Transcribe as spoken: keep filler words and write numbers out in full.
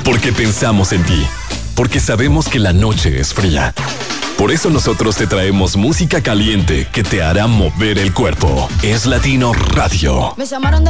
Porque pensamos en ti. Porque sabemos que la noche es fría. Por eso nosotros te traemos música caliente que te hará mover el cuerpo. Es Latino Radio. Me llamaron de